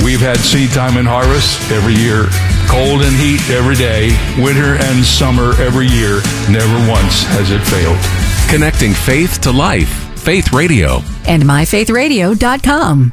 We've had seed time and harvest every year, cold and heat every day, winter and summer every year. Never once has it failed. Connecting faith to life. Faith Radio. And myfaithradio.com.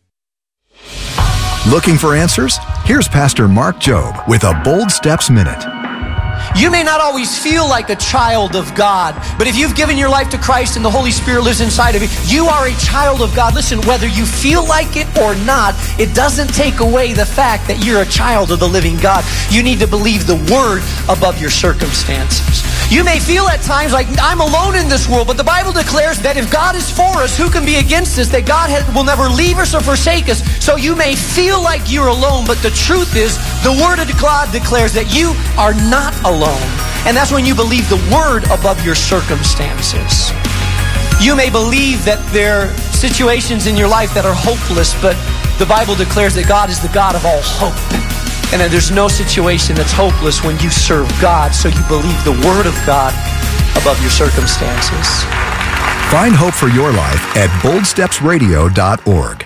Looking for answers? Here's Pastor Mark Jobe with a Bold Steps Minute. You may not always feel like a child of God, but if you've given your life to Christ and the Holy Spirit lives inside of you, you are a child of God. Listen, whether you feel like it or not, it doesn't take away the fact that you're a child of the living God. You need to believe the Word above your circumstances. You may feel at times like, I'm alone in this world, but the Bible declares that if God is for us, who can be against us? That God will never leave us or forsake us. So you may feel like you're alone, but the truth is, the Word of God declares that you are not alone. And that's when you believe the Word above your circumstances. You may believe that there are situations in your life that are hopeless, but the Bible declares that God is the God of all hope. And that there's no situation that's hopeless when you serve God, so you believe the Word of God above your circumstances. Find hope for your life at boldstepsradio.org.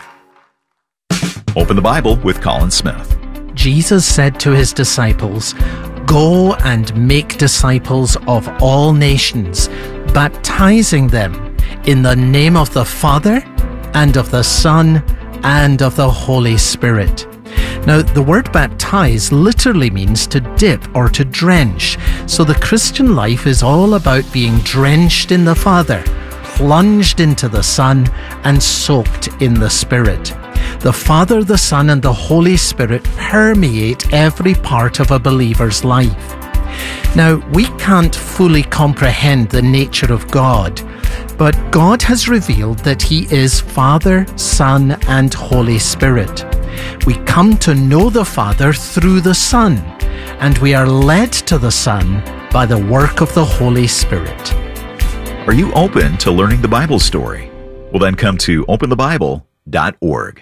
Open the Bible with Colin Smith. Jesus said to his disciples, "Go and make disciples of all nations, baptizing them in the name of the Father and of the Son and of the Holy Spirit." Now, the word baptize literally means to dip or to drench. So the Christian life is all about being drenched in the Father, plunged into the Son, and soaked in the Spirit. The Father, the Son, and the Holy Spirit permeate every part of a believer's life. Now, we can't fully comprehend the nature of God, but God has revealed that He is Father, Son, and Holy Spirit. We come to know the Father through the Son, and we are led to the Son by the work of the Holy Spirit. Are you open to learning the Bible story? Well, then come to openthebible.org.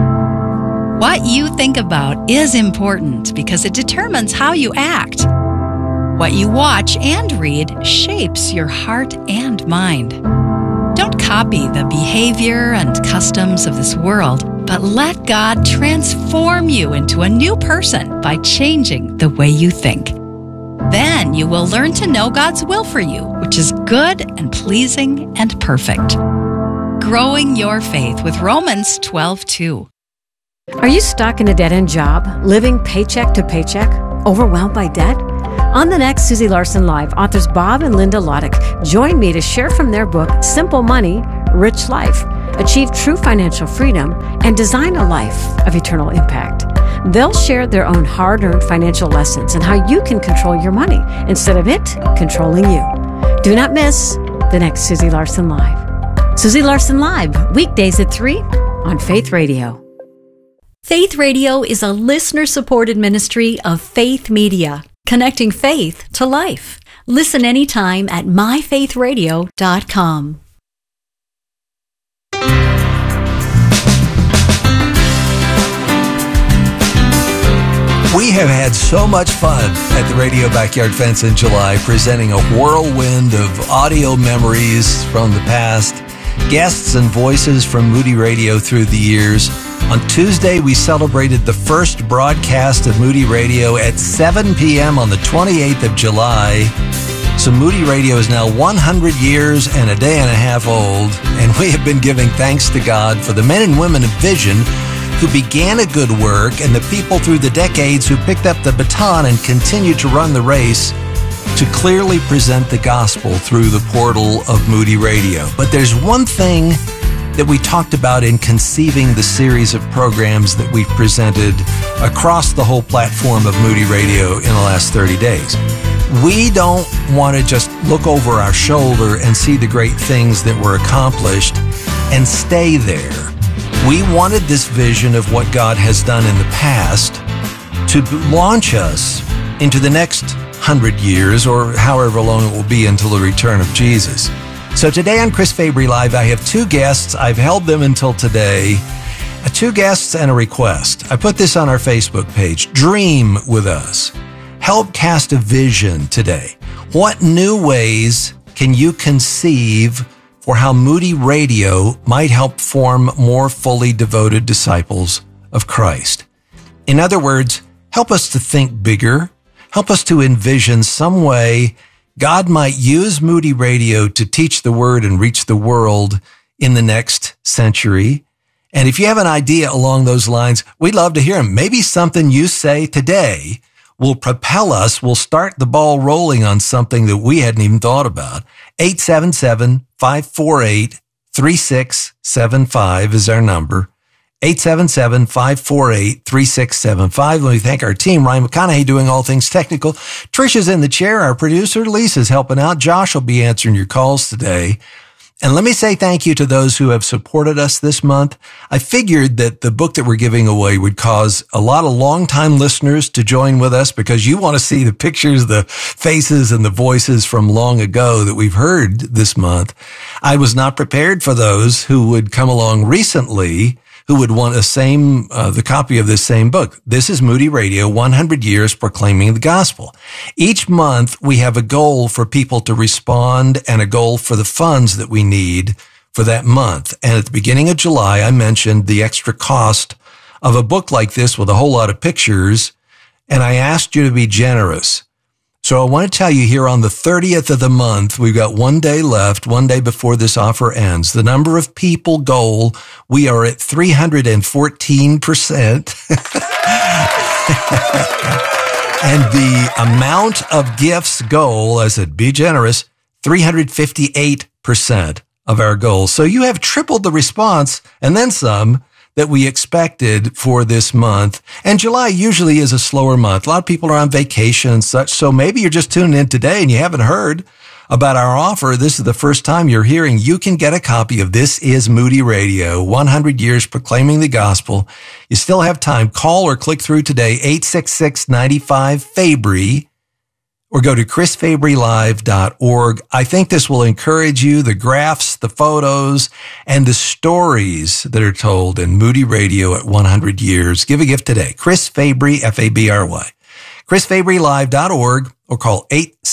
What you think about is important because it determines how you act. What you watch and read shapes your heart and mind. Don't copy the behavior and customs of this world, but let God transform you into a new person by changing the way you think. Then you will learn to know God's will for you, which is good and pleasing and perfect. Growing your faith with Romans 12:2. Are you stuck in a dead-end job, living paycheck to paycheck, overwhelmed by debt? On the next Susie Larson Live, authors Bob and Linda Loddick join me to share from their book, Simple Money, Rich Life, Achieve True Financial Freedom, and Design a Life of Eternal Impact. They'll share their own hard-earned financial lessons and how you can control your money instead of it controlling you. Do not miss the next Susie Larson Live. Susie Larson Live, weekdays at 3 on Faith Radio. Faith Radio is a listener-supported ministry of Faith Media, connecting faith to life. Listen anytime at myfaithradio.com. We have had so much fun at the Radio Backyard Fence in July, presenting a whirlwind of audio memories from the past, guests and voices from Moody Radio through the years. On Tuesday, we celebrated the first broadcast of Moody Radio at 7 p.m. on the 28th of July. So Moody Radio is now 100 years and a day and a half old, and we have been giving thanks to God for the men and women of vision who began a good work and the people through the decades who picked up the baton and continued to run the race to clearly present the gospel through the portal of Moody Radio. But there's one thing that we talked about in conceiving the series of programs that we've presented across the whole platform of Moody Radio in the last 30 days. We don't want to just look over our shoulder and see the great things that were accomplished and stay there. We wanted this vision of what God has done in the past to launch us into the next 100 years or however long it will be until the return of Jesus. So today on Chris Fabry Live, I have two guests. I've held them until today. Two guests and a request. I put this on our Facebook page. Dream with us. Help cast a vision today. What new ways can you conceive for how Moody Radio might help form more fully devoted disciples of Christ. In other words, help us to think bigger. Help us to envision some way God might use Moody Radio to teach the word and reach the world in the next century. And if you have an idea along those lines, we'd love to hear them. Maybe something you say today will propel us, will start the ball rolling on something that we hadn't even thought about. 877-548-3675 is our number. 877-548-3675. Let me thank our team. Ryan McConaughey doing all things technical. Trisha's in the chair. Our producer, Lisa's helping out. Josh will be answering your calls today. And let me say thank you to those who have supported us this month. I figured that the book that we're giving away would cause a lot of longtime listeners to join with us because you want to see the pictures, the faces, and the voices from long ago that we've heard this month. I was not prepared for those who would come along recently who would want the copy of this same book. This is Moody Radio, 100 Years Proclaiming the Gospel. Each month, we have a goal for people to respond and a goal for the funds that we need for that month. And at the beginning of July, I mentioned the extra cost of a book like this with a whole lot of pictures, and I asked you to be generous. So I want to tell you here on the 30th of the month, we've got 1 day left, 1 day before this offer ends. The number of people goal, we are at 314%. And the amount of gifts goal, I said, be generous, 358% of our goal. So you have tripled the response and then some that we expected for this month. And July usually is a slower month. A lot of people are on vacation and such. So maybe you're just tuning in today and you haven't heard about our offer. This is the first time you're hearing. You can get a copy of This is Moody Radio, 100 Years Proclaiming the Gospel. You still have time. Call or click through today, 866-95-FABRY. Or go to chrisfabrylive.org. I think this will encourage you, the graphs, the photos, and the stories that are told in Moody Radio at 100 years. Give a gift today. Chris Fabry, F-A-B-R-Y. chrisfabrylive.org or call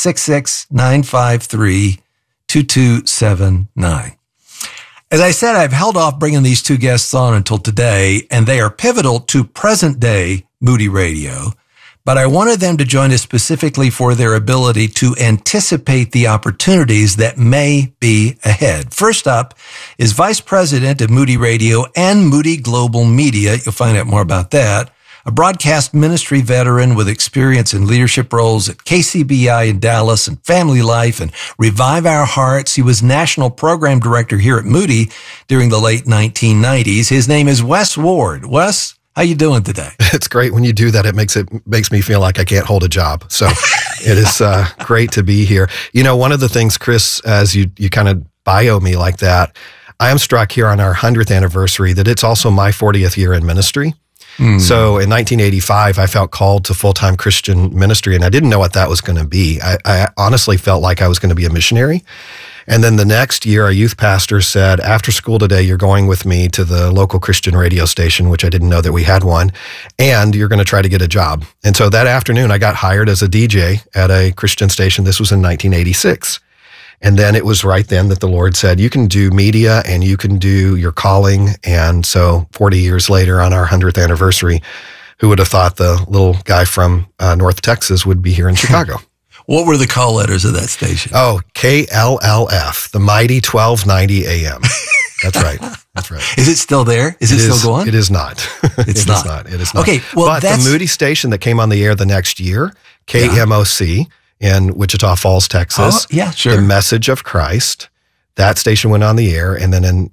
866-953-2279. As I said, I've held off bringing these two guests on until today, and they are pivotal to present-day Moody Radio. But I wanted them to join us specifically for their ability to anticipate the opportunities that may be ahead. First up is Vice President of Moody Radio and Moody Global Media. You'll find out more about that. A broadcast ministry veteran with experience in leadership roles at KCBI in Dallas and Family Life and Revive Our Hearts. He was National Program Director here at Moody during the late 1990s. His name is Wes Ward. Wes, how you doing today? It's great when you do that. It makes me feel like I can't hold a job. So it is great to be here. You know, one of the things, Chris, as you kind of bio me like that, I am struck here on our 100th anniversary that it's also my 40th year in ministry. So in 1985, I felt called to full-time Christian ministry, and I didn't know what that was going to be. I honestly felt like I was going to be a missionary. And then the next year, our youth pastor said, after school today, you're going with me to the local Christian radio station, which I didn't know that we had one, and you're going to try to get a job. And so that afternoon, I got hired as a DJ at a Christian station. This was in 1986. And then it was right then that the Lord said, you can do media and you can do your calling. And so 40 years later on our 100th anniversary, who would have thought the little guy from North Texas would be here in Chicago? What were the call letters of that station? Oh, KLLF, the mighty 1290 AM. That's right. That's right. Is it still there? Is it still going? It is not. It's not. It is not. Okay, well, but the Moody station that came on the air the next year, KMOC in Wichita Falls, Texas. Oh, yeah, sure. The Message of Christ. That station went on the air. And then in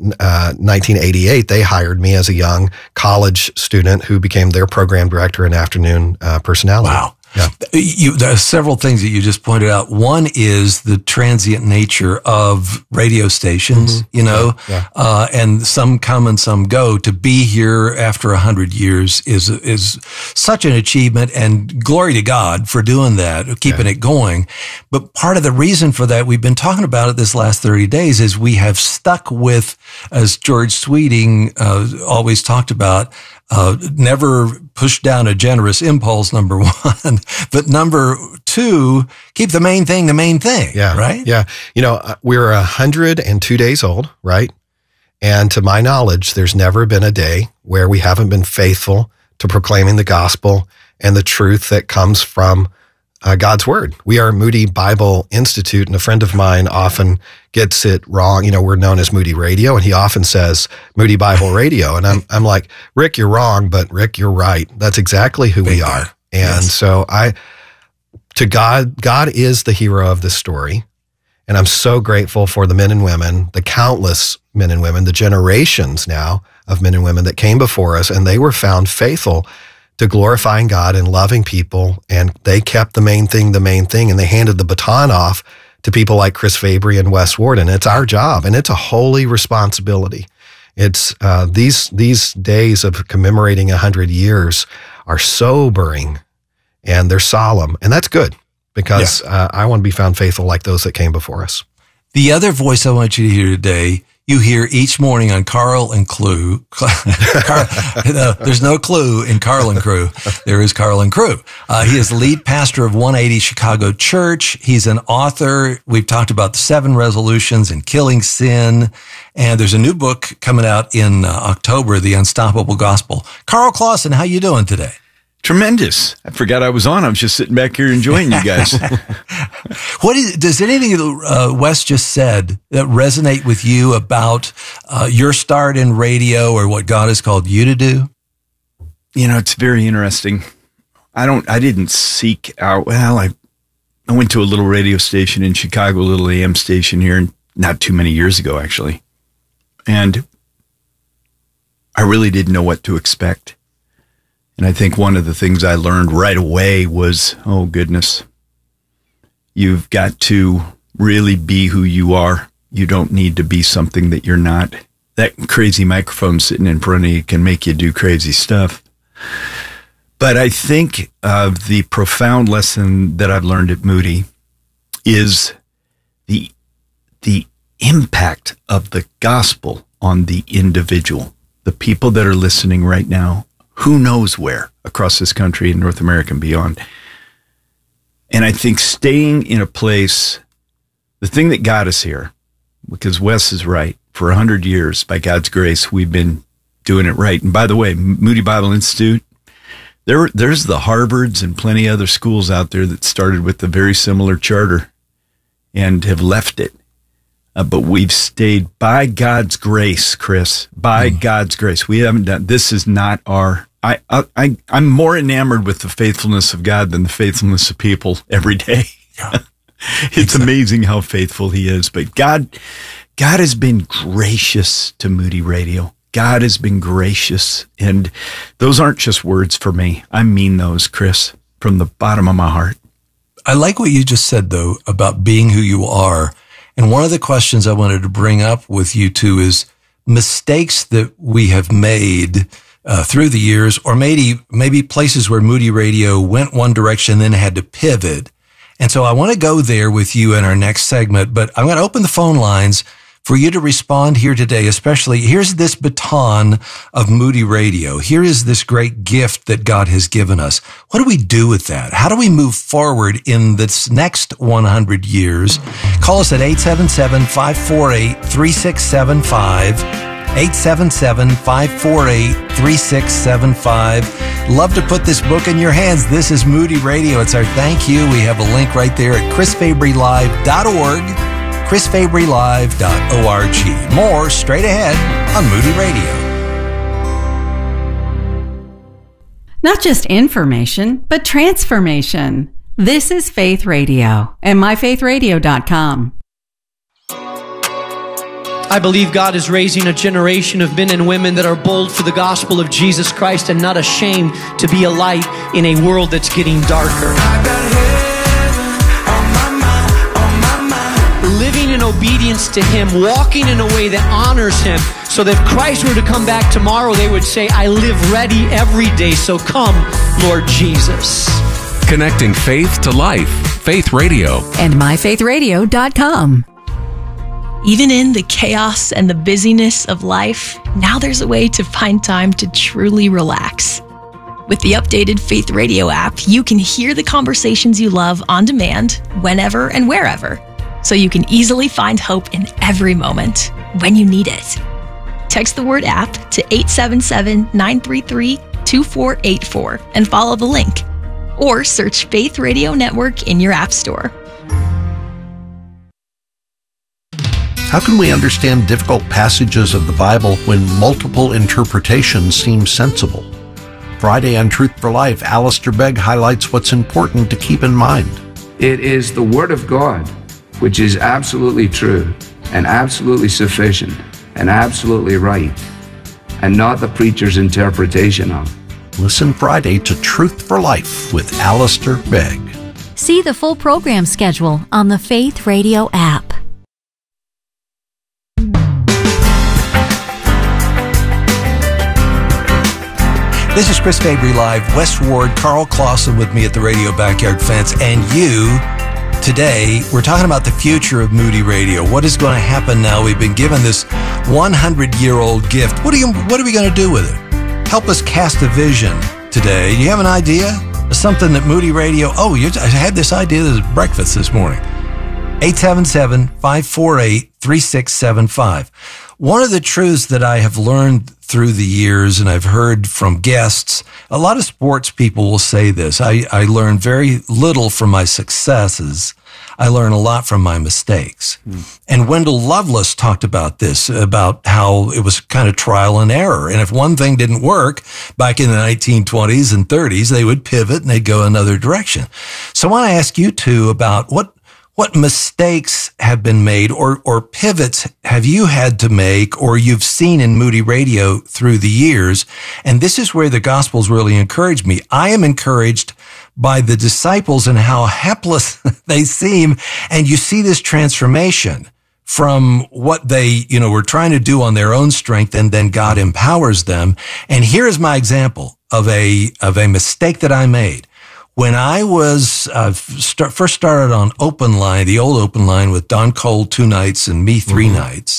1988, they hired me as a young college student who became their program director and afternoon personality. Wow. Yeah. There are several things that you just pointed out. One is the transient nature of radio stations, and some come and some go. To be here after 100 years is such an achievement, and glory to God for doing that, keeping it going. But part of the reason for that, we've been talking about it this last 30 days, is we have stuck with, as George Sweeting always talked about, never push down a generous impulse, number one. But number two, keep the main thing, Yeah. right? Yeah. You know, we're 102 days old, right? And to my knowledge, there's never been a day where we haven't been faithful to proclaiming the gospel and the truth that comes from God's word. We are Moody Bible Institute, and a friend of mine often gets it wrong. You know, we're known as Moody Radio, and he often says Moody Bible Radio. And I'm like, Rick, you're wrong, but Rick, you're right. That's exactly who we are. And so God is the hero of this story. And I'm so grateful for the men and women, the countless men and women, the generations now of men and women that came before us, and they were found faithful to glorifying God and loving people, and they kept the main thing, and they handed the baton off to people like Chris Fabry and Wes Warden. It's our job, and it's a holy responsibility. It's these days of commemorating 100 years are sobering, and they're solemn, and that's good, because I want to be found faithful like those that came before us. The other voice I want you to hear today, you hear each morning on Carl and Crew. There's no clue in Carl and Crew. There is Carl and Crew. He is the lead pastor of 180 Chicago Church. He's an author. We've talked about the 7 resolutions and killing sin. And there's a new book coming out in October, The Unstoppable Gospel. Carl Clausen, how you doing today? Tremendous. I forgot I was on. I was just sitting back here enjoying you guys. Does anything that Wes just said that resonate with you about your start in radio or what God has called you to do? You know, it's very interesting. I didn't seek out. Well, I went to a little radio station in Chicago, a little AM station here, not too many years ago, actually. And I really didn't know what to expect. And I think one of the things I learned right away was, oh goodness, you've got to really be who you are. You don't need to be something that you're not. That crazy microphone sitting in front of you can make you do crazy stuff. But I think the profound lesson that I've learned at Moody is the impact of the gospel on the individual, the people that are listening right now. Who knows where across this country in North America and beyond. And I think staying in a place, the thing that got us here, because Wes is right, for 100 years, by God's grace, we've been doing it right. And by the way, Moody Bible Institute, there's the Harvards and plenty other schools out there that started with a very similar charter and have left it. But we've stayed by God's grace, Chris, by God's grace. We haven't done, this is not our, I'm more enamored with the faithfulness of God than the faithfulness of people every day. Yeah. It's amazing how faithful he is. But God has been gracious to Moody Radio. God has been gracious. And those aren't just words for me. I mean those, Chris, from the bottom of my heart. I like what you just said, though, about being who you are. And one of the questions I wanted to bring up with you two is mistakes that we have made through the years, or maybe places where Moody Radio went one direction, then had to pivot. And so I want to go there with you in our next segment, but I'm going to open the phone lines for you to respond here today, especially here's this baton of Moody Radio. Here is this great gift that God has given us. What do we do with that? How do we move forward in this next 100 years? Call us at 877-548-3675. 877-548-3675. Love to put this book in your hands. This is Moody Radio. It's our thank you. We have a link right there at chrisfabrylive.org. chrisfabrylive.org. More straight ahead on Moody Radio. Not just information, but transformation. This is Faith Radio and myfaithradio.com. I believe God is raising a generation of men and women that are bold for the gospel of Jesus Christ and not ashamed to be a light in a world that's getting darker. Living in obedience to Him, walking in a way that honors Him, so that if Christ were to come back tomorrow, they would say, I live ready every day, so come, Lord Jesus. Connecting faith to life. Faith Radio. And myfaithradio.com. Even in the chaos and the busyness of life, now there's a way to find time to truly relax. With the updated Faith Radio app, you can hear the conversations you love on demand, whenever and wherever, so you can easily find hope in every moment when you need it. Text the word app to 877-933-2484 and follow the link. Or search Faith Radio Network in your app store. How can we understand difficult passages of the Bible when multiple interpretations seem sensible? Friday on Truth for Life, Alistair Begg highlights what's important to keep in mind. It is the Word of God, which is absolutely true and absolutely sufficient and absolutely right, and not the preacher's interpretation of. Listen Friday to Truth for Life with Alistair Begg. See the full program schedule on the Faith Radio app. This is Chris Fabry Live. Wes Ward, Carl Clausen with me at the Radio Backyard Fence. And you, today, we're talking about the future of Moody Radio. What is going to happen now? We've been given this 100-year-old gift. What are we going to do with it? Help us cast a vision today. You have an idea? Something that Moody Radio... I had this idea at breakfast this morning. 877-548-3675. One of the truths that I have learned through the years, and I've heard from guests, a lot of sports people will say this. I learn very little from my successes. I learn a lot from my mistakes. And Wendell Lovelace talked about this, about how it was kind of trial and error. And if one thing didn't work back in the 1920s and 30s, they would pivot and they'd go another direction. So I want to ask you two about what mistakes have been made or pivots have you had to make or you've seen in Moody Radio through the years? And this is where the Gospels really encouraged me. I am encouraged by the disciples and how helpless they seem. And you see this transformation from what they, were trying to do on their own strength, and then God empowers them. And here is my example of a mistake that I made. When I was first started on Open Line, the old Open Line with Don Cole 2 nights and me 3 nights,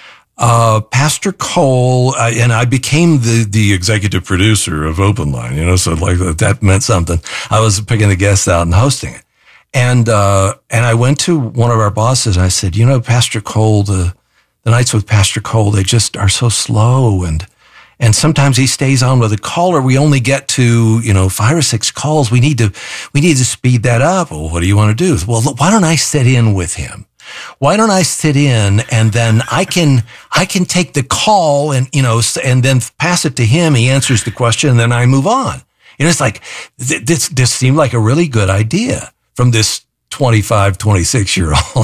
Pastor Cole, and I became the executive producer of Open Line, so like that meant something. I was picking the guests out and hosting it. And I went to one of our bosses and I said, Pastor Cole, the nights with Pastor Cole, they just are so slow, and sometimes he stays on with a caller. We only get to, 5 or 6 calls. We need to speed that up. Well, what do you want to do? Well, why don't I sit in with him? Why don't I sit in and then I can take the call and, and then pass it to him. He answers the question and then I move on. It's like, this seemed like a really good idea from this 25, 26-year-old.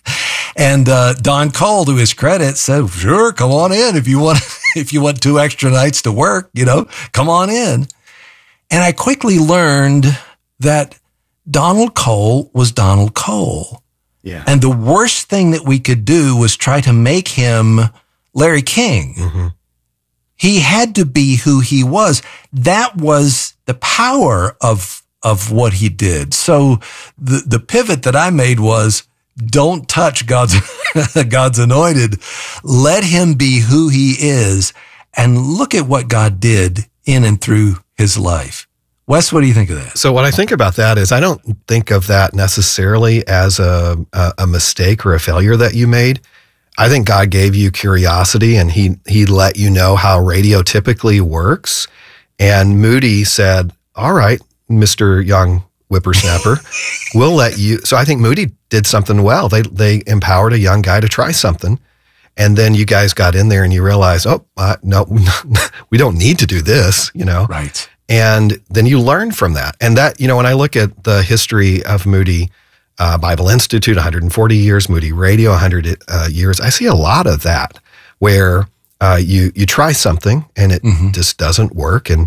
And Don Cole, to his credit, said, sure, come on in if you want 2 extra nights to work, come on in. And I quickly learned that Donald Cole was Donald Cole. Yeah. And the worst thing that we could do was try to make him Larry King. Mm-hmm. He had to be who he was. That was the power of what he did. So the pivot that I made was, don't touch God's anointed. Let him be who he is, and look at what God did in and through his life. Wes, what do you think of that? So what I think about that is I don't think of that necessarily as a mistake or a failure that you made. I think God gave you curiosity, and he let you know how radio typically works. And Moody said, all right, Mr. Young whippersnapper, we'll let you. So I think Moody did something well. They empowered a young guy to try something. And then you guys got in there and you realized, no, we don't need to do this, Right. And then you learn from that. And that, when I look at the history of Moody Bible Institute, 140 years, Moody Radio, 100 years, I see a lot of that where you try something and it just doesn't work. And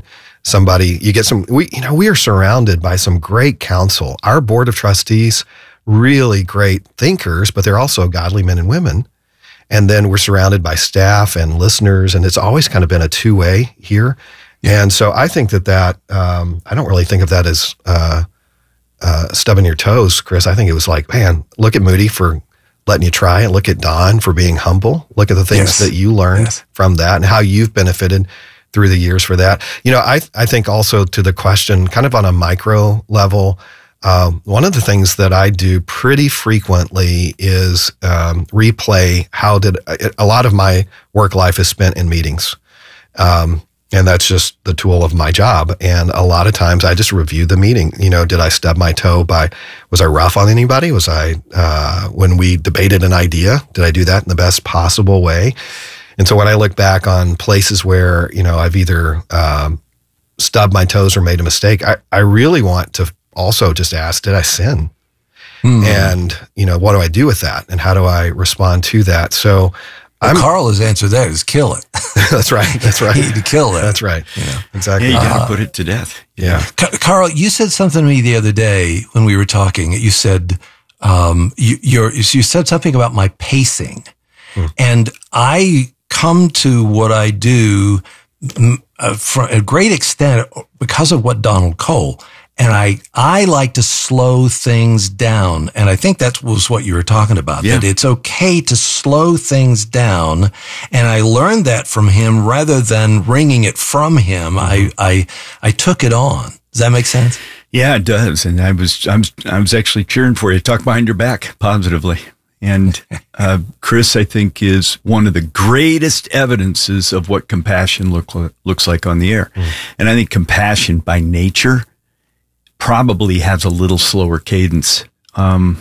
we are surrounded by some great counsel. Our board of trustees, really great thinkers, but they're also godly men and women. And then we're surrounded by staff and listeners, and it's always kind of been a two-way here. Yeah. And so I think that I don't really think of that as stubbing your toes, Chris. I think it was like, man, look at Moody for letting you try it. Look at Don for being humble. Look at the things that you learned from that and how you've benefited through the years for that. I think also to the question, kind of on a micro level, One of the things that I do pretty frequently is replay a lot of my work life is spent in meetings. And that's just the tool of my job. And a lot of times I just review the meeting. Did I stub my toe was I rough on anybody? Was I, when we debated an idea, did I do that in the best possible way? And so when I look back on places where, I've either stubbed my toes or made a mistake, I really want to also just ask, did I sin? And, what do I do with that? And how do I respond to that? So Carl has answered that is kill it. That's right. You need to kill it. That's right. Exactly. Yeah, you got to put it to death. Yeah. Carl, you said something to me the other day when we were talking. You said, you said something about my pacing. And I come to what I do from a great extent because of what Donald Cole. And I like to slow things down. And I think that was what you were talking about, that it's okay to slow things down. And I learned that from him rather than wringing it from him. I took it on. Does that make sense? Yeah, it does. And I was actually cheering for you. Talk behind your back positively. And Chris, I think, is one of the greatest evidences of what compassion looks like on the air. And I think compassion by nature probably has a little slower cadence. When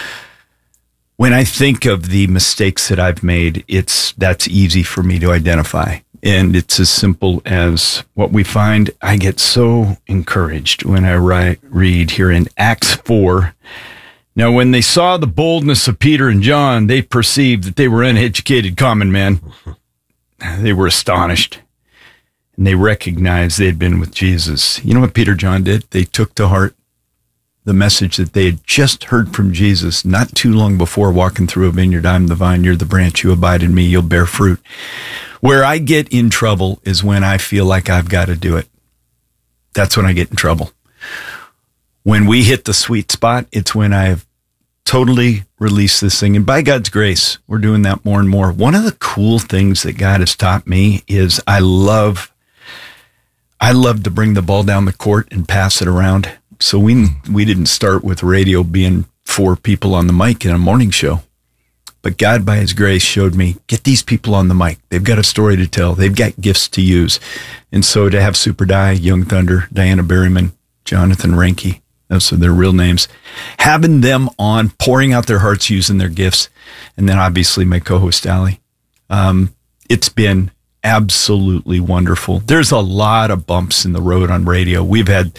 I think of the mistakes that I've made, that's easy for me to identify. And it's as simple as what we find. I get so encouraged when I read here in Acts 4. Now, when they saw the boldness of Peter and John, they perceived that they were uneducated common men. They were astonished. And they recognized they had been with Jesus. You know what Peter and John did? They took to heart the message that they had just heard from Jesus not too long before, walking through a vineyard. I'm the vine, you're the branch, you abide in me, you'll bear fruit. Where I get in trouble is when I feel like I've got to do it. That's when I get in trouble. When we hit the sweet spot, it's when I've totally released this thing. And by God's grace, we're doing that more and more. One of the cool things that God has taught me is I love to bring the ball down the court and pass it around. So we didn't start with radio being 4 people on the mic in a morning show. But God, by his grace, showed me, get these people on the mic. They've got a story to tell. They've got gifts to use. And so to have Super Di, Young Thunder, Diana Berryman, Jonathan Reinke, those are their real names, having them on, pouring out their hearts, using their gifts. And then obviously my co-host, Ali. It's been absolutely wonderful. There's a lot of bumps in the road on radio. We've had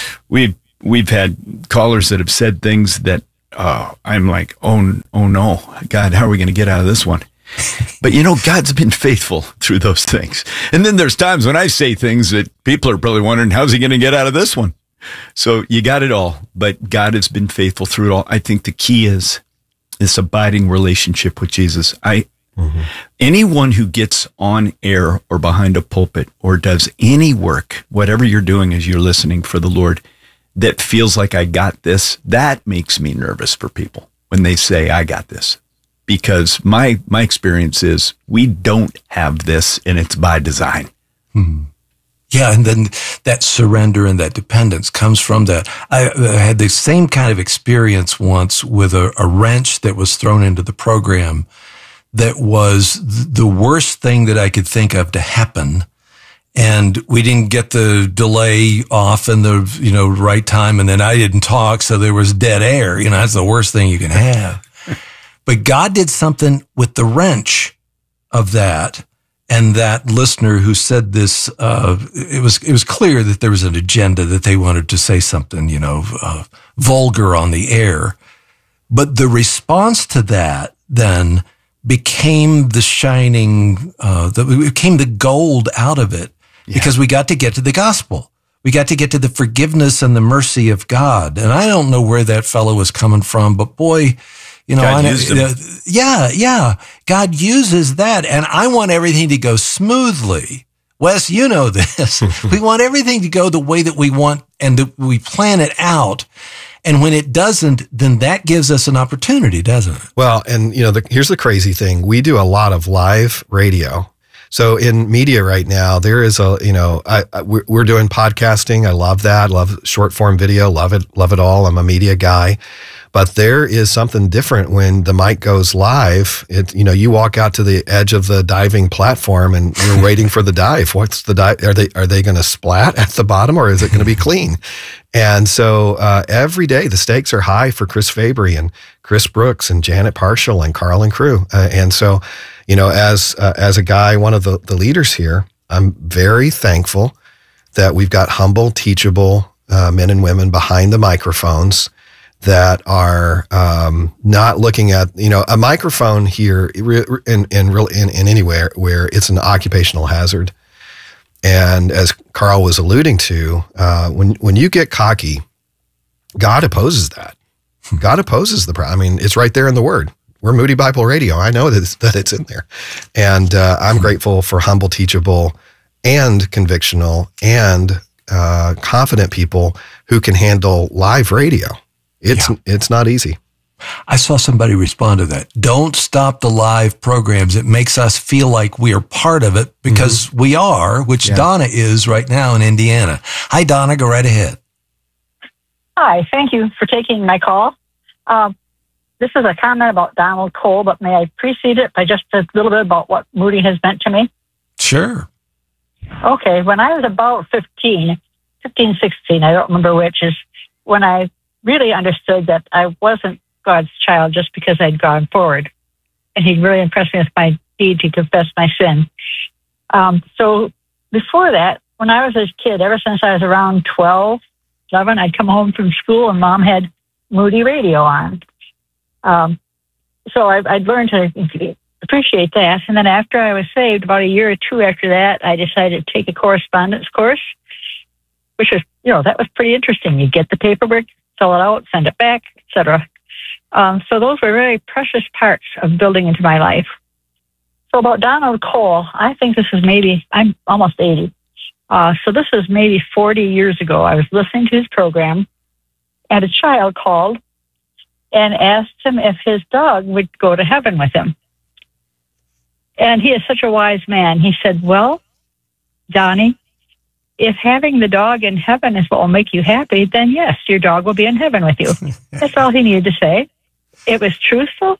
callers that have said things that I'm like, oh no, God, how are we going to get out of this one? But God's been faithful through those things. And then there's times when I say things that people are probably wondering, how's he going to get out of this one? So you got it all, but God has been faithful through it all. I think the key is this abiding relationship with Jesus. Anyone who gets on air or behind a pulpit or does any work, whatever you're doing as you're listening for the Lord, that feels like I got this, that makes me nervous for people when they say I got this. Because my experience is we don't have this, and it's by design. Yeah, and then that surrender and that dependence comes from that. I had the same kind of experience once with a wrench that was thrown into the program that was the worst thing that I could think of to happen. And we didn't get the delay off in the, right time. And then I didn't talk. So there was dead air. That's the worst thing you can have. But God did something with the wrench of that. And that listener who said this, it was clear that there was an agenda, that they wanted to say something, vulgar on the air. But the response to that then became the shining, became the gold out of it. Because we got to get to the gospel. We got to get to the forgiveness and the mercy of God. And I don't know where that fellow was coming from, but boy, God used him. Yeah. God uses that. And I want everything to go smoothly. Wes, you know this. We want everything to go the way that we want, and that we plan it out. And when it doesn't, then that gives us an opportunity, doesn't it? Well, and here's the crazy thing. We do a lot of live radio. So in media right now, there is we're doing podcasting. I love that. Love short form video. Love it all. I'm a media guy. But there is something different when the mic goes live. You walk out to the edge of the diving platform and you're waiting for the dive. What's the dive? Are they going to splat at the bottom, or is it going to be clean? And so every day the stakes are high for Chris Fabry and Chris Brooks and Janet Parshall and Carl and crew. And so, as a guy, one of the leaders here, I'm very thankful that we've got humble, teachable men and women behind the microphones that are not looking at a microphone here in anywhere where it's an occupational hazard. And as Carl was alluding to, when you get cocky, God opposes that. God opposes it's right there in the Word. We're Moody Bible Radio. I know that it's in there, and I'm grateful for humble, teachable, and convictional and confident people who can handle live radio. It's not easy. I saw somebody respond to that. Don't stop the live programs. It makes us feel like we are part of it because we are, which Donna is right now in Indiana. Hi, Donna. Go right ahead. Hi. Thank you for taking my call. This is a comment about Donald Cole, but may I precede it by just a little bit about what Moody has meant to me? Sure. Okay. When I was about 15, 16, I don't remember which, is when I really understood that I wasn't God's child just because I'd gone forward. And he really impressed me with my deed to confess my sin. So before that, when I was a kid, ever since I was around 12, 11, I'd come home from school and Mom had Moody Radio on. So I'd learned to appreciate that. And then after I was saved, about a year or two after that, I decided to take a correspondence course, which was, that was pretty interesting. You get the paperwork, fill it out, send it back, etc. So those were very precious parts of building into my life. So about Donald Cole, I think this is I'm almost 80. So this is maybe 40 years ago. I was listening to his program, and a child called and asked him if his dog would go to heaven with him. And he is such a wise man. He said, well, Donnie, if having the dog in heaven is what will make you happy, then yes, your dog will be in heaven with you. That's all he needed to say. It was truthful.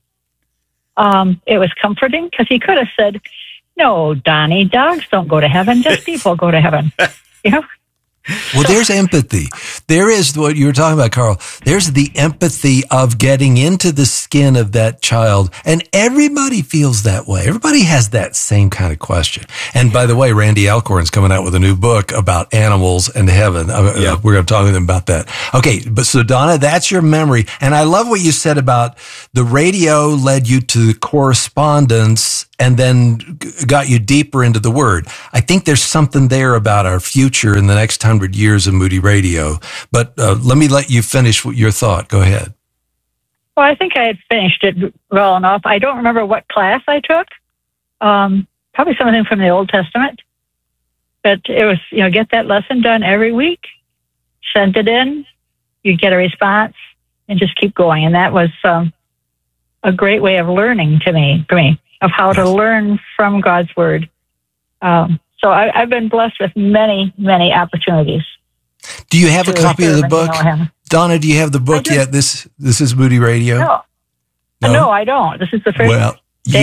It was comforting, because he could have said, no, Donnie, dogs don't go to heaven. Just people go to heaven. Well, there's empathy. There is what you were talking about, Carl. There's the empathy of getting into the skin of that child. And everybody feels that way. Everybody has that same kind of question. And by the way, Randy Alcorn's coming out with a new book about animals and heaven. We're going to talk with him about that. Okay. But so Donna, that's your memory. And I love what you said about the radio led you to the correspondence and then got you deeper into the Word. I think there's something there about our future in the next 100 years of Moody Radio. But let me let you finish your thought. Go ahead. Well, I think I had finished it well enough. I don't remember what class I took. Probably something from the Old Testament. But it was, get that lesson done every week, send it in, you get a response, and just keep going. And that was a great way of learning for me, of how to learn from God's Word. So I've been blessed with many, many opportunities. Do you have a copy of the book? Donna, do you have the book yet? This is Moody Radio? No, I don't. This is the first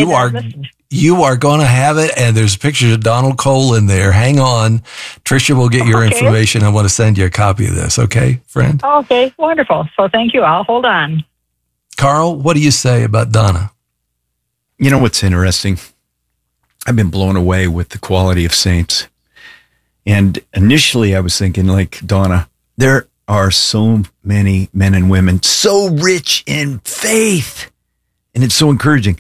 you are going to have it, and there's pictures of Donald Cole in there. Hang on. Tricia will get your information. I want to send you a copy of this. Okay, friend? Okay, wonderful. So thank you. I'll hold on. Carl, what do you say about Donna? You know what's interesting? I've been blown away with the quality of saints. And initially I was thinking, like Donna, there are so many men and women so rich in faith. And it's so encouraging.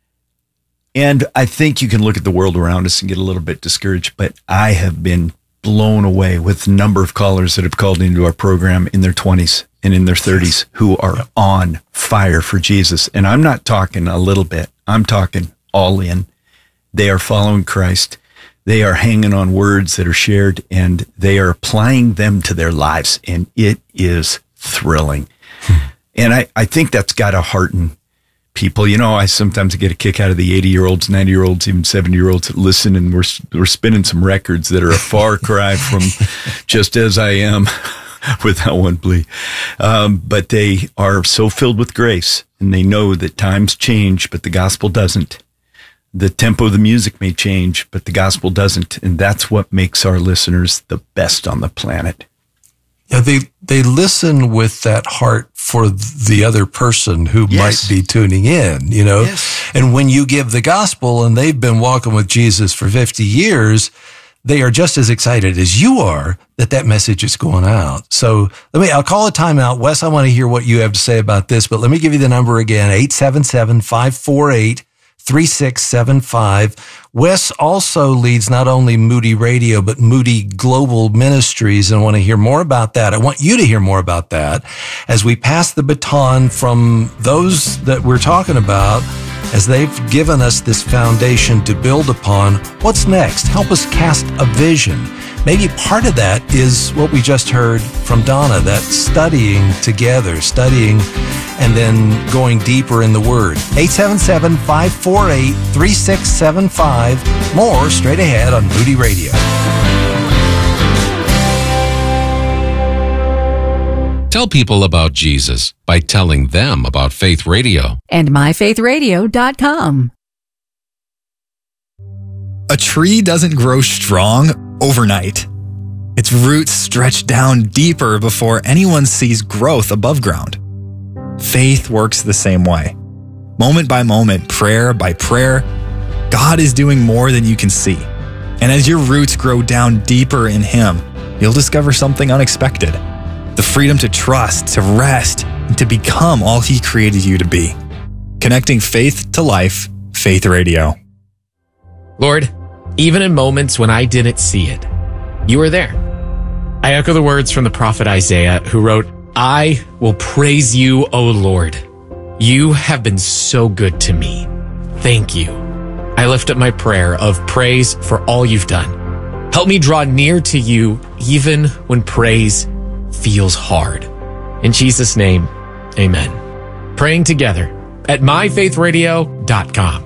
And I think you can look at the world around us and get a little bit discouraged, but I have been blown away with the number of callers that have called into our program in their 20s and in their 30s who are on fire for Jesus. And I'm not talking a little bit. I'm talking all in. They are following Christ. They are hanging on words that are shared, and they are applying them to their lives. And it is thrilling. And I think that's got to hearten people. I sometimes get a kick out of the 80-year-olds, 90-year-olds, even 70-year-olds that listen, and we're spinning some records that are a far cry from Just As I Am with that one plea. But they are so filled with grace, and they know that times change, but the gospel doesn't. The tempo of the music may change, but the gospel doesn't. And that's what makes our listeners the best on the planet. Yeah, they listen with that heart for the other person who might be tuning in, Yes. And when you give the gospel and they've been walking with Jesus for 50 years, they are just as excited as you are that message is going out. So I'll call a timeout. Wes, I want to hear what you have to say about this, but let me give you the number again, 877-548-3675. Wes also leads not only Moody Radio, but Moody Global Ministries, and I want to hear more about that. I want you to hear more about that as we pass the baton from those that we're talking about, as they've given us this foundation to build upon. What's next? Help us cast a vision. Maybe part of that is what we just heard from Donna, that studying together, and then going deeper in the Word. 877-548-3675. More straight ahead on Moody Radio. Tell people about Jesus by telling them about Faith Radio. And myfaithradio.com. A tree doesn't grow strong overnight. Its roots stretch down deeper before anyone sees growth above ground. Faith works the same way. Moment by moment, prayer by prayer, God is doing more than you can see. And as your roots grow down deeper in Him, you'll discover something unexpected. The freedom to trust, to rest, and to become all He created you to be. Connecting faith to life, Faith Radio. Lord, even in moments when I didn't see it, you were there. I echo the words from the prophet Isaiah, who wrote, I will praise you, O Lord. You have been so good to me. Thank you. I lift up my prayer of praise for all you've done. Help me draw near to you even when praise feels hard. In Jesus' name, amen. Praying together at myfaithradio.com.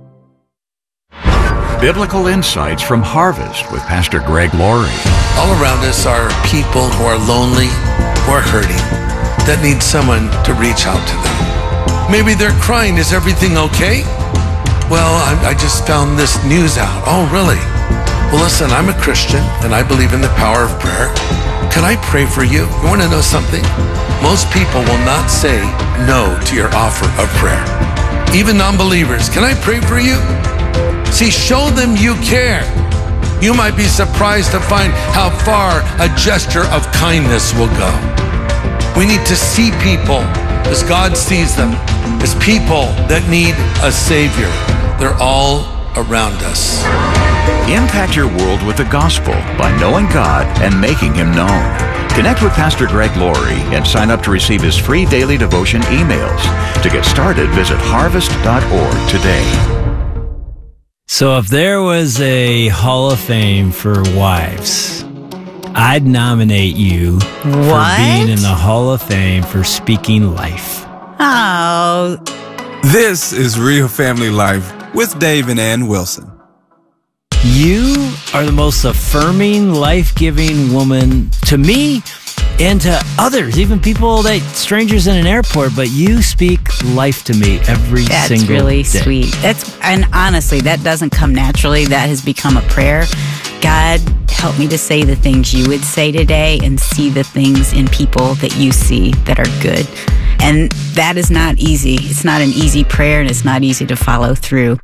Biblical insights from Harvest with Pastor Greg Laurie. All around us are people who are lonely, who are hurting, that need someone to reach out to them. Maybe they're crying, is everything okay? Well, I just found this news out. Oh, really? Well, listen, I'm a Christian and I believe in the power of prayer. Can I pray for you? You want to know something? Most people will not say no to your offer of prayer. Even non-believers, can I pray for you? See, show them you care. You might be surprised to find how far a gesture of kindness will go. We need to see people as God sees them, as people that need a Savior. They're all around us. Impact your world with the gospel by knowing God and making Him known. Connect with Pastor Greg Laurie and sign up to receive his free daily devotion emails. To get started, visit harvest.org today. So if there was a Hall of Fame for wives, I'd nominate you for being in the Hall of Fame for speaking life. Oh. This is Real Family Life with Dave and Ann Wilson. You are the most affirming, life-giving woman to me and to others, even people strangers in an airport, but you speak life to me every single day. That's really sweet. And honestly, that doesn't come naturally. That has become a prayer. God, help me to say the things you would say today and see the things in people that you see that are good. And that is not easy. It's not an easy prayer, and it's not easy to follow through.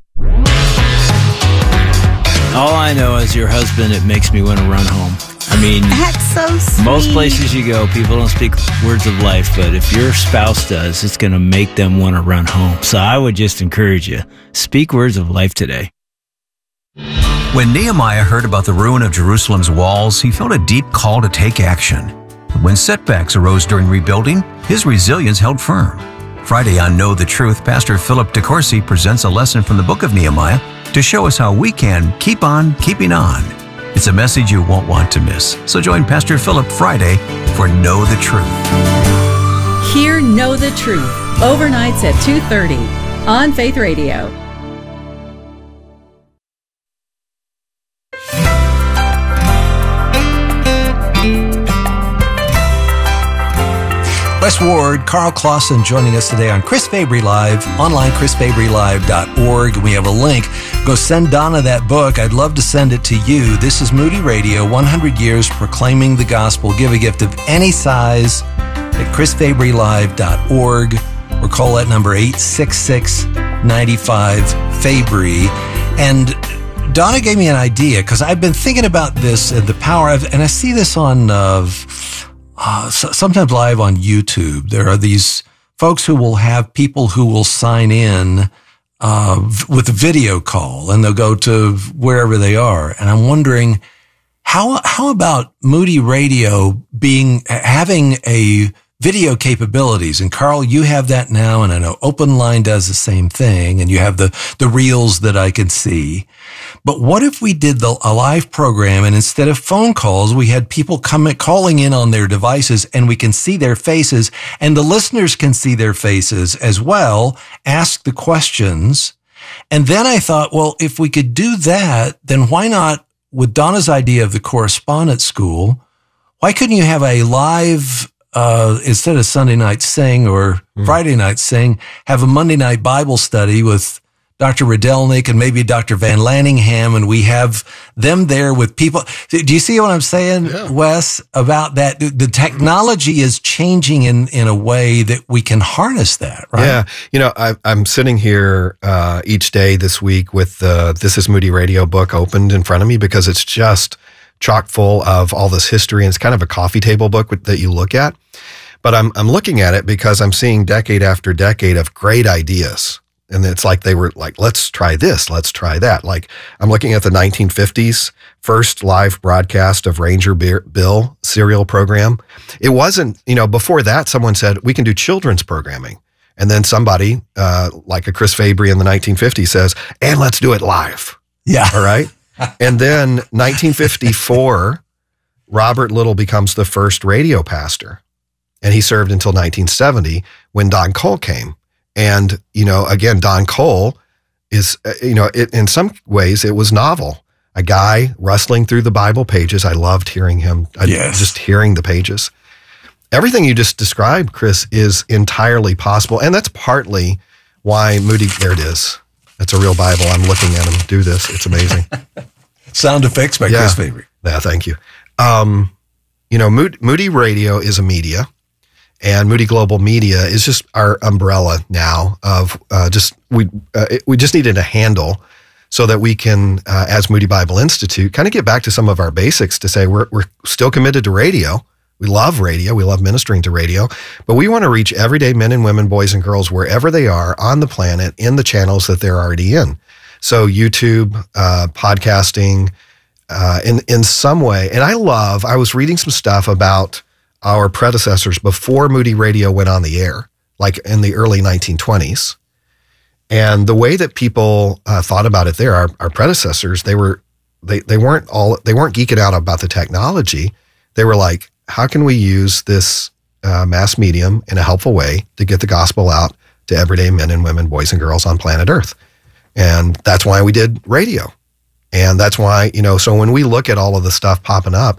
All I know is your husband, it makes me want to run home. I mean, that's so sweet. Most places you go, people don't speak words of life, but if your spouse does, it's going to make them want to run home. So I would just encourage you, speak words of life today. When Nehemiah heard about the ruin of Jerusalem's walls, he felt a deep call to take action. When setbacks arose during rebuilding, his resilience held firm. Friday on Know the Truth, Pastor Philip DeCourcy presents a lesson from the book of Nehemiah to show us how we can keep on keeping on. It's a message you won't want to miss. So join Pastor Philip Friday for Know the Truth. Hear Know the Truth, overnights at 2:30. on Faith Radio. Wes Ward, Carl Clausen joining us today on Chris Fabry Live, online chrisfabrylive.org. We have a link. Go send Donna that book. I'd love to send it to you. This is Moody Radio, 100 Years Proclaiming the Gospel. Give a gift of any size at chrisfabrylive.org or call that number 866-95-FABRY. And Donna gave me an idea because I've been thinking about this, the power of, and I see this on sometimes live on YouTube. There are these folks who will have people who will sign in with a video call, and they'll go to wherever they are. And I'm wondering, how about Moody Radio having a video capabilities? And Carl, you have that now, and I know Open Line does the same thing, and you have the reels that I can see. But what if we did a live program, and instead of phone calls, we had people calling in on their devices, and we can see their faces, and the listeners can see their faces as well, ask the questions. And then I thought, well, if we could do that, then why not, with Donna's idea of the correspondence school, why couldn't you have a live, instead of Sunday night sing or Friday night sing, have a Monday night Bible study with Dr. Rydelnik and maybe Dr. Van Lanningham, and we have them there with people. Do you see what I'm saying, Wes, about that? The technology is changing in a way that we can harness that, right? Yeah. I'm sitting here each day this week with the This is Moody Radio book opened in front of me because it's just chock full of all this history, and it's kind of a coffee table book that you look at. But I'm looking at it because I'm seeing decade after decade of great ideas. And it's like they were like, let's try this, let's try that. Like I'm looking at the 1950s first live broadcast of Ranger Bill serial program. It wasn't, before that someone said, we can do children's programming. And then somebody, like a Chris Fabry in the 1950s says, and let's do it live. Yeah. All right. And then 1954, Robert Little becomes the first radio pastor. And he served until 1970 when Don Cole came. And, again, Don Cole is, in some ways it was novel. A guy rustling through the Bible pages. I loved hearing him. Just hearing the pages. Everything you just described, Chris, is entirely possible. And that's partly why Moody, there it is. That's a real Bible. I'm looking at him do this. It's amazing. Sound effects by Chris Fabry. Yeah, thank you. Moody Radio is a media. And Moody Global Media is just our umbrella now of we just needed a handle so that we can, as Moody Bible Institute, kind of get back to some of our basics to say we're still committed to radio. We love radio. We love ministering to radio. But we want to reach everyday men and women, boys and girls, wherever they are on the planet in the channels that they're already in. So YouTube, podcasting, in some way. And I was reading some stuff about our predecessors before Moody Radio went on the air, like in the early 1920s. And the way that people thought about it there, our predecessors, they weren't geeking out about the technology. They were like, how can we use this mass medium in a helpful way to get the gospel out to everyday men and women, boys and girls on planet Earth? And that's why we did radio. And that's why, so when we look at all of the stuff popping up,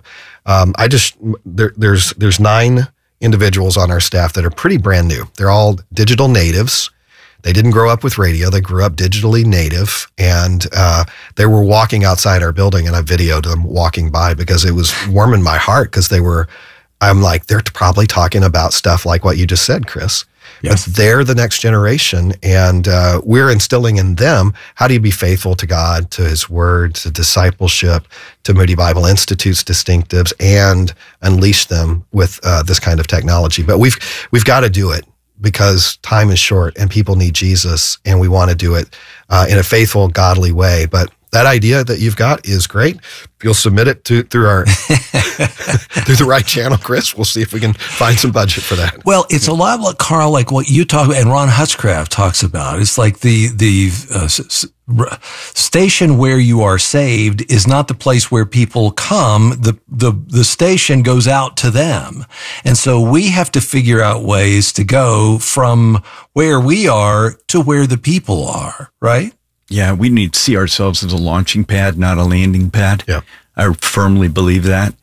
there's 9 individuals on our staff that are pretty brand new. They're all digital natives. They didn't grow up with radio. They grew up digitally native, and they were walking outside our building, and I videoed them walking by because it was warming my heart because I'm like, they're probably talking about stuff like what you just said, Chris. Yes. But they're the next generation, and we're instilling in them, how do you be faithful to God, to His Word, to discipleship, to Moody Bible Institute's distinctives, and unleash them with this kind of technology. But we've got to do it because time is short, and people need Jesus, and we want to do it in a faithful, godly way. But that idea that you've got is great. You'll submit it through our through the right channel, Chris, we'll see if we can find some budget for that. Well, it's a lot like, Carl, like what you talk about and Ron Hutchcraft talks about. It's like the station where you are saved is not the place where people come. The station goes out to them. And so we have to figure out ways to go from where we are to where the people are, right? Yeah, we need to see ourselves as a launching pad, not a landing pad. Yeah. I firmly believe that.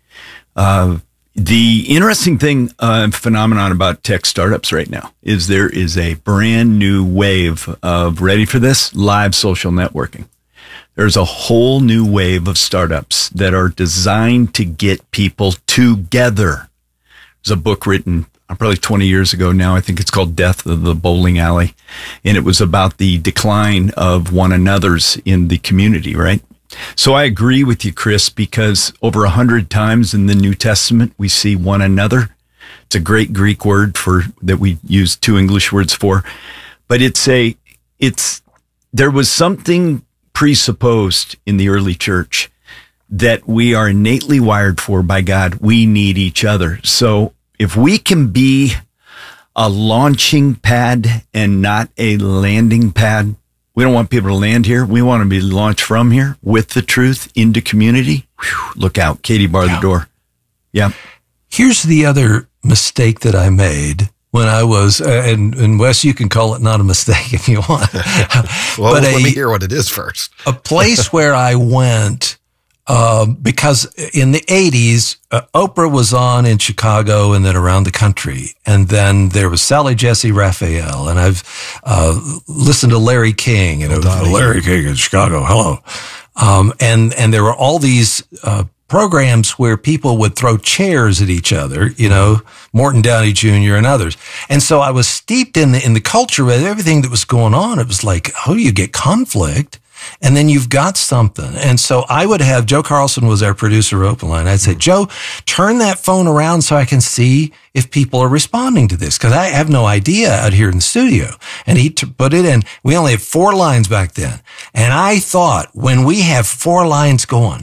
The interesting thing, phenomenon about tech startups right now is there is a brand new wave of, ready for this, live social networking. There's a whole new wave of startups that are designed to get people together. There's a book written probably 20 years ago now. I think it's called Death of the Bowling Alley. And it was about the decline of one another's in the community, right? So I agree with you, Chris, because over 100 times in the New Testament, we see one another. It's a great Greek word that we use 2 English words for, but there was something presupposed in the early church that we are innately wired for by God. We need each other. So if we can be a launching pad and not a landing pad, we don't want people to land here. We want to be launched from here with the truth into community. Whew, look out. Katie barred the door. Yeah. Here's the other mistake that I made when I was, and Wes, you can call it not a mistake if you want. Well, let me hear what it is first. A place where I went, because in the 80s, Oprah was on in Chicago and then around the country. And then there was Sally Jesse Raphael. And I've listened to Larry King. And it was Larry King in Chicago. Hello. And there were all these programs where people would throw chairs at each other, Morton Downey Jr. and others. And so I was steeped in the culture with everything that was going on. It was like, how do you get conflict? And then you've got something. And so I would have, Joe Carlson was our producer of Open Line. I'd say, Joe, turn that phone around so I can see if people are responding to this. Cause I have no idea out here in the studio. And he put it in. We only had 4 lines back then. And I thought when we have 4 lines going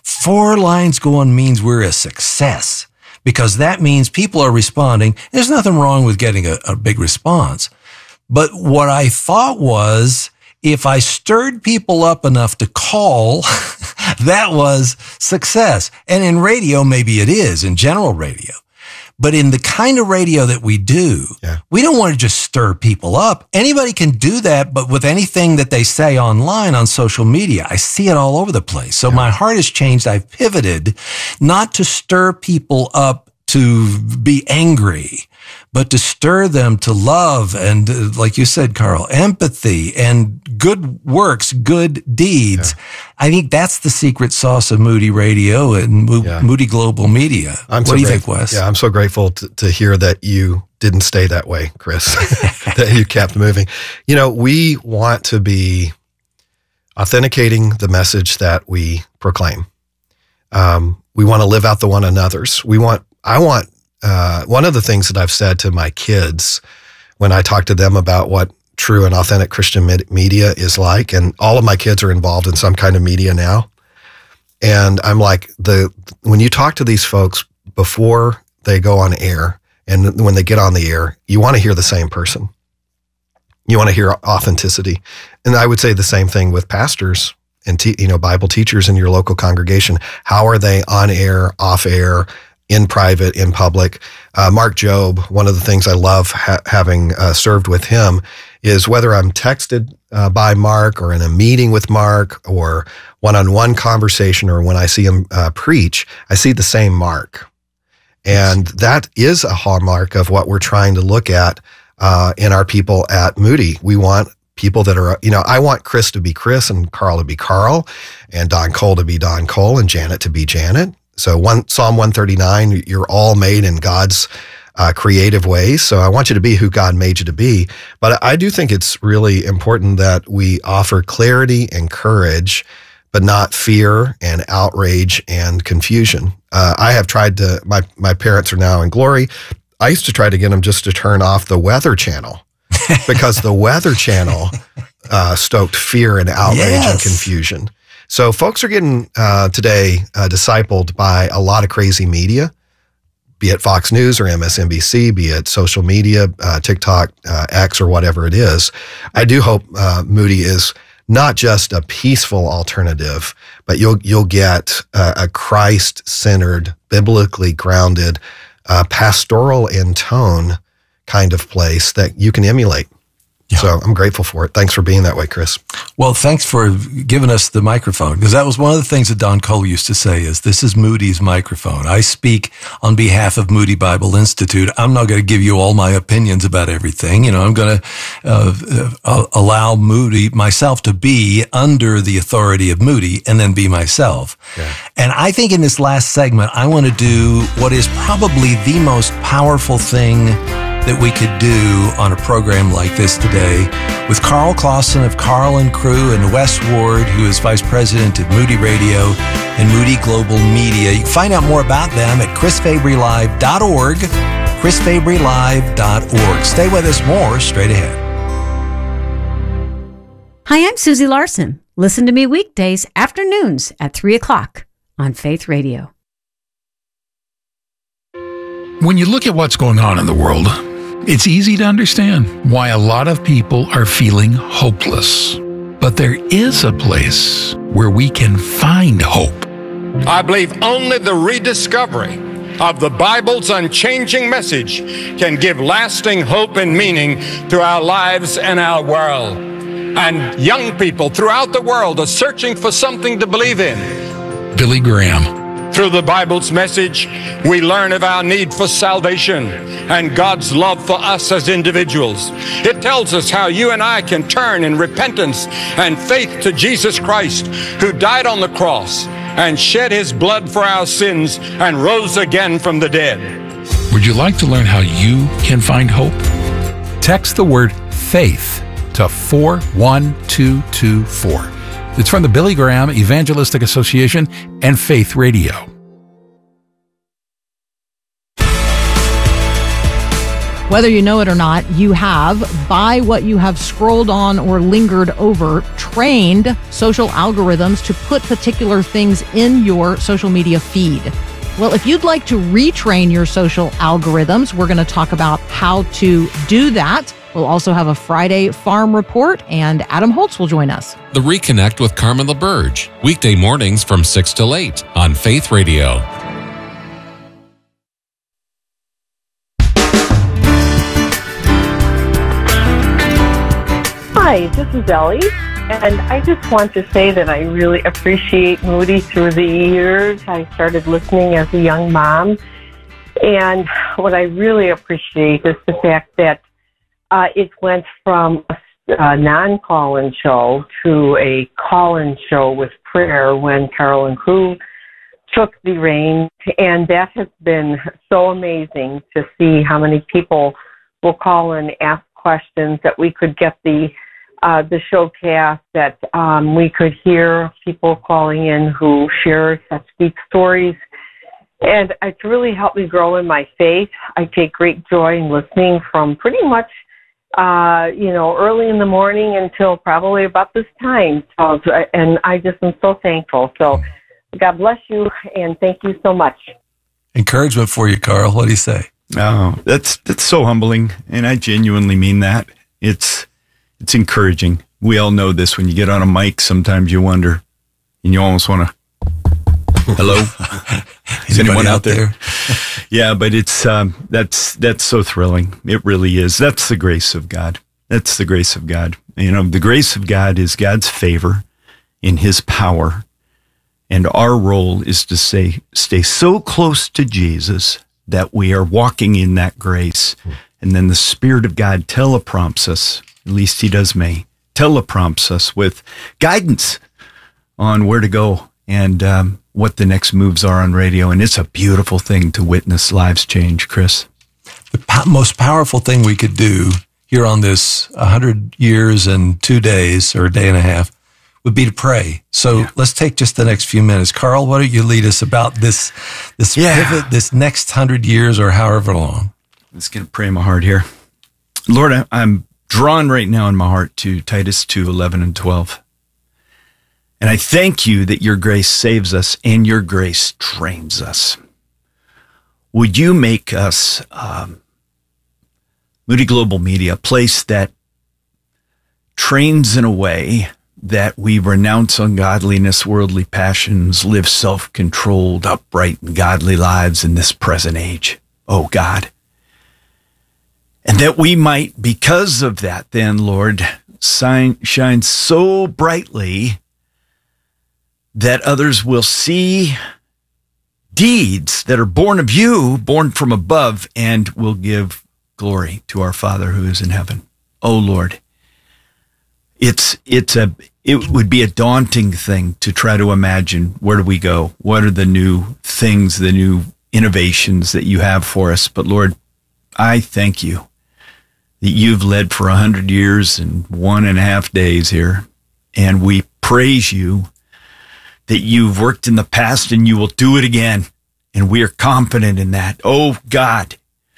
means we're a success, because that means people are responding. There's nothing wrong with getting a big response. But what I thought was, if I stirred people up enough to call, that was success. And in radio, maybe it is, in general radio. But in the kind of radio that we do, we don't want to just stir people up. Anybody can do that, but with anything that they say online on social media, I see it all over the place. So my heart has changed. I've pivoted not to stir people up to be angry, but to stir them to love and, like you said, Carl, empathy and good works, good deeds. I think that's the secret sauce of Moody Radio and Moody Global Media. What do you think, Wes? Yeah, I'm so grateful to hear that you didn't stay that way, Chris, that you kept moving. We want to be authenticating the message that we proclaim. We want to live out the one another's. One of the things that I've said to my kids when I talk to them about what true and authentic Christian media is like, and all of my kids are involved in some kind of media now. And I'm like, when you talk to these folks before they go on air and when they get on the air, you want to hear the same person. You want to hear authenticity. And I would say the same thing with pastors and Bible teachers in your local congregation. How are they on air, off air, in private, in public? Mark Jobe, one of the things I love having served with him is whether I'm texted by Mark or in a meeting with Mark or one-on-one conversation or when I see him preach, I see the same Mark. And that is a hallmark of what we're trying to look at in our people at Moody. We want people that are, I want Chris to be Chris and Carl to be Carl and Don Cole to be Don Cole and Janet to be Janet. So Psalm 139, you're all made in God's creative ways. So I want you to be who God made you to be. But I do think it's really important that we offer clarity and courage, but not fear and outrage and confusion. I have tried to, my parents are now in glory. I used to try to get them just to turn off the Weather Channel because the Weather Channel stoked fear and outrage and confusion. So folks are getting today discipled by a lot of crazy media be it Fox News or MSNBC, be it social media, TikTok, X, or whatever it is. I do hope Moody is not just a peaceful alternative, but you'll get a Christ-centered, biblically grounded, pastoral in tone kind of place that you can emulate. Yeah. So I'm grateful for it. Thanks for being that way, Chris. Well, thanks for giving us the microphone, because that was one of the things that Don Cole used to say is, this is Moody's microphone. I speak on behalf of Moody Bible Institute. I'm not going to give you all my opinions about everything. I'm going to allow Moody, myself, to be under the authority of Moody and then be myself. Yeah. And I think in this last segment, I want to do what is probably the most powerful thing that we could do on a program like this today with Carl Clausen of Carl and Crew and Wes Ward, who is Vice President at Moody Radio and Moody Global Media. You can find out more about them at chrisfabrylive.org, chrisfabrylive.org. Stay with us, more straight ahead. Hi, I'm Susie Larson. Listen to me weekdays afternoons at 3 o'clock on Faith Radio. When you look at what's going on in the world, it's easy to understand why a lot of people are feeling hopeless. But there is a place where we can find hope. I believe only the rediscovery of the Bible's unchanging message can give lasting hope and meaning to our lives and our world. And young people throughout the world are searching for something to believe in. Billy Graham. Through the Bible's message, we learn of our need for salvation and God's love for us as individuals. It tells us how you and I can turn in repentance and faith to Jesus Christ, who died on the cross and shed his blood for our sins and rose again from the dead. Would you like to learn how you can find hope? Text the word FAITH to 41224. It's from the Billy Graham Evangelistic Association and Faith Radio. Whether you know it or not, you have, by what you have scrolled on or lingered over, trained social algorithms to put particular things in your social media feed. Well, if you'd like to retrain your social algorithms, we're going to talk about how to do that. We'll also have a Friday Farm Report, and Adam Holtz will join us. The Reconnect with Carmen LaBerge, weekday mornings from 6 till 8 on Faith Radio. Hi, this is Ellie, and I just want to say that I really appreciate Moody through the years. I started listening as a young mom, and what I really appreciate is the fact that it went from a non-call-in show to a call-in show with prayer when Carol and Crew took the reins, and that has been so amazing to see how many people will call and ask questions, that we could get the showcast, that we could hear people calling in who share such deep stories. And it's really helped me grow in my faith. I take great joy in listening from pretty much early in the morning until probably about this time. And I just am so thankful. So God bless you, and thank you so much. Encouragement for you, Carl. What do you say? Oh, that's so humbling, and I genuinely mean that. It's encouraging. We all know this. When you get on a mic, sometimes you wonder, and you almost want to, hello? Is anyone out there? Yeah, but it's that's so thrilling. It really is. That's the grace of God. That's the grace of God. The grace of God is God's favor in his power. And our role is to stay so close to Jesus that we are walking in that grace. And then the Spirit of God teleprompts us, at least he does me, teleprompts us with guidance on where to go and what the next moves are on radio. And it's a beautiful thing to witness lives change, Chris. The most powerful thing we could do here on this 100 years and 2 days, or a day and a half, would be to pray. So let's take just the next few minutes. Carl, why don't you lead us about this pivot, this next 100 years or however long? I'm just going to pray in my heart here. Lord, I'm drawn right now in my heart to Titus 2:11 and 12. And I thank you that your grace saves us and your grace trains us. would you make us, Moody Global Media, a place that trains in a way that we renounce ungodliness, worldly passions, live self-controlled, upright, and godly lives in this present age, oh God. And that we might, because of that, then, Lord, shine so brightly that others will see deeds that are born of you, born from above, and will give glory to our Father who is in heaven. Oh, Lord, it would be a daunting thing to try to imagine, where do we go? What are the new things, the new innovations that you have for us? But Lord, I thank you that you've led for 100 years and 1.5 days here. And we praise you that you've worked in the past and you will do it again. And we are confident in that. Oh God,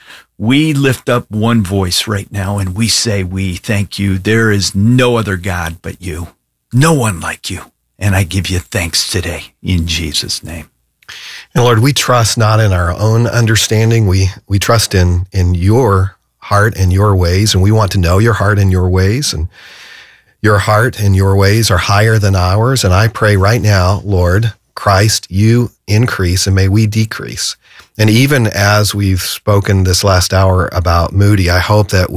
we lift up one voice right now and we say, we thank you. There is no other God but you. No one like you. And I give you thanks today in Jesus' name. And Lord, we trust not in our own understanding. We trust in your heart and your ways, and we want to know your heart and your ways, and your heart and your ways are higher than ours. And I pray right now, Lord Christ, you increase and may we decrease. And even as we've spoken this last hour about Moody, I hope that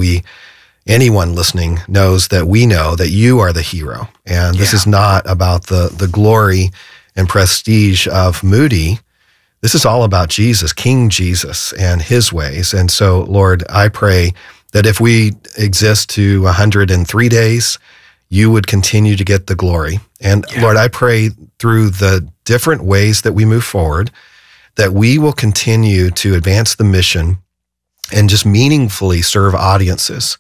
anyone listening knows that we know that you are the hero. And this is not about the glory and prestige of Moody. This is all about Jesus, King Jesus, and his ways. And so, Lord, I pray that if we exist to 103 days, you would continue to get the glory. And Lord, I pray through the different ways that we move forward, that we will continue to advance the mission and just meaningfully serve audiences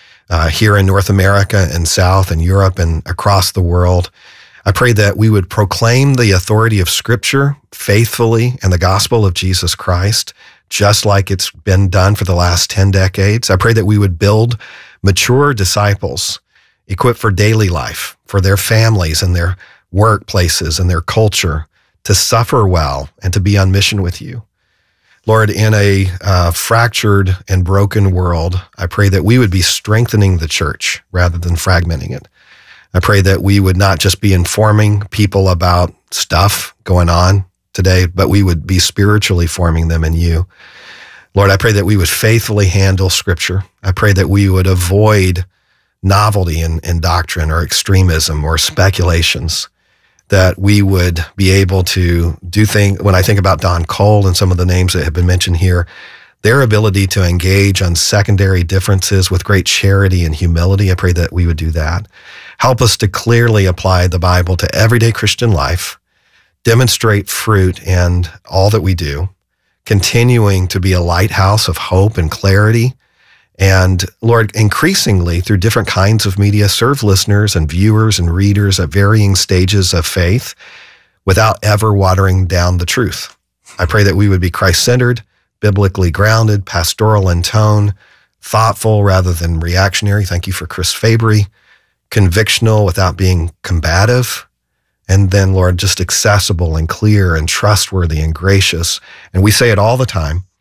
here in North America and South and Europe and across the world. I pray that we would proclaim the authority of Scripture faithfully and the gospel of Jesus Christ, just like it's been done for the last 10 decades. I pray that we would build mature disciples equipped for daily life, for their families and their workplaces and their culture, to suffer well and to be on mission with you. Lord, in a fractured and broken world, I pray that we would be strengthening the church rather than fragmenting it. I pray that we would not just be informing people about stuff going on today, but we would be spiritually forming them in you. Lord, I pray that we would faithfully handle Scripture. I pray that we would avoid novelty in doctrine or extremism or speculations, that we would be able to do things. When I think about Don Cole and some of the names that have been mentioned here, their ability to engage on secondary differences with great charity and humility, I pray that we would do that. Help us to clearly apply the Bible to everyday Christian life, demonstrate fruit in all that we do, continuing to be a lighthouse of hope and clarity. And Lord, increasingly through different kinds of media, serve listeners and viewers and readers at varying stages of faith without ever watering down the truth. I pray that we would be Christ-centered, biblically grounded, pastoral in tone, thoughtful rather than reactionary. Thank you for Chris Fabry. Convictional without being combative. And then, Lord, just accessible and clear and trustworthy and gracious. And we say it all the time.